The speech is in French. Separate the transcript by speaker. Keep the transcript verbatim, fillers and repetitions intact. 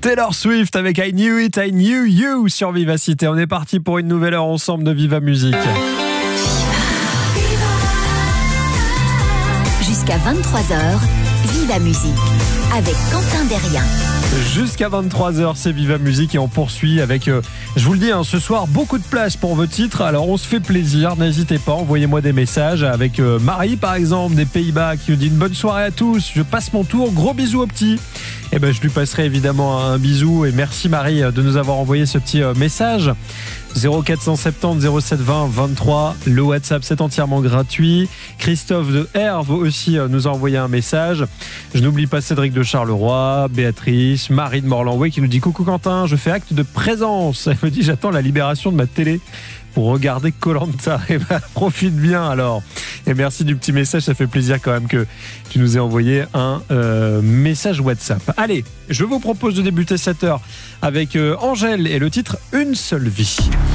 Speaker 1: Taylor Swift avec I Knew It, I Knew You sur Vivacité. On est parti pour une nouvelle heure ensemble de Viva Musique.
Speaker 2: Jusqu'à vingt-trois heures, Viva Musique avec Quentin Derrien.
Speaker 1: Jusqu'à vingt-trois heures, c'est Viva Musique et on poursuit avec, euh, je vous le dis, hein, ce soir, beaucoup de place pour vos titres. Alors on se fait plaisir, n'hésitez pas, envoyez-moi des messages avec euh, Marie par exemple, des Pays-Bas, qui nous dit une bonne soirée à tous, je passe mon tour, gros bisous au petit. Et ben je lui passerai évidemment un bisou et merci Marie de nous avoir envoyé ce petit euh, message. zéro quatre cent soixante-dix zéro sept vingt vingt-trois, le WhatsApp c'est entièrement gratuit. Christophe de Herve aussi euh, nous a envoyé un message. Je n'oublie pas Cédric de Charleroi, Béatrice, Marie de Morlanway qui nous dit coucou Quentin, je fais acte de présence. Elle me dit j'attends la libération de ma télé pour regarder Koh-Lanta. Et ben profite bien alors. Et merci du petit message, ça fait plaisir quand même que tu nous aies envoyé un euh, message WhatsApp. Allez, je vous propose de débuter cette heure avec euh, Angèle et le titre Une seule vie.